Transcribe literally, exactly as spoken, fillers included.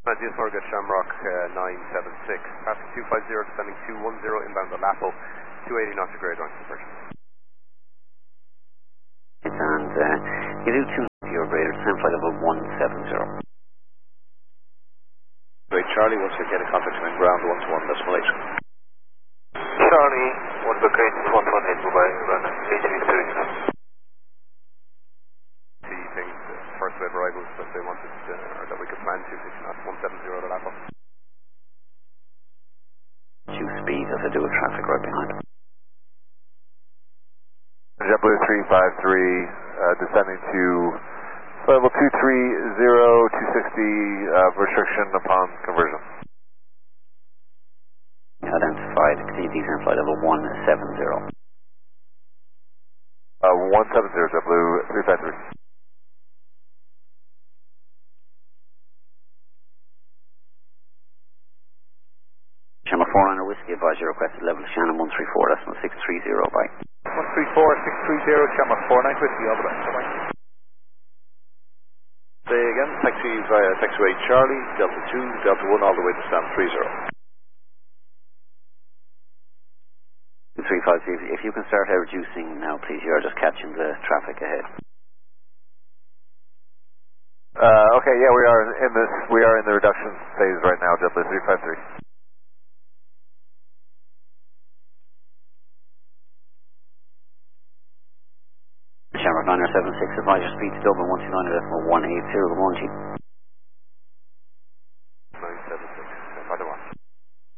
Ideal target Shamrock uh, nine seven six, traffic two five zero, descending two one zero, inbound to Lapo, two eighty knots of grade on conversion. And uh, you do two zero grader, time flight level one seven zero. Great, Charlie, once you get a contact in ground one to one decimal eight. Charlie, one to grade one one eight, Mumbai, run H V three. See things, uh, first wave arrivals that they wanted, uh, or that we could plan to, if not one seven zero to Lapo. Two speed as I do with traffic right behind him. JetBlue three five three, uh, descending to level two three zero, two sixty, uh, restriction upon conversion. Identified, continue descent flight level one seven zero. Uh, one seven zero, JetBlue three five three. Shamrock four niner Whiskey, advise your requested level to Shannon one three four, decimal six three zero, bye. one three four, six three zero, Shamrock four nine Whiskey, all the best, bye-bye. Say again, taxi via taxiway Charlie, Delta two, Delta one all the way to San three zero. three five zero, if you can start out reducing now, please, you are just catching the traffic ahead. Uh, okay, yeah, we are in this, we are in the reduction phase right now, JetBlue three five three. Shamrock niner seven six, advise your speed to Dublin one two nine decimal one eight zero, good morning, Chief.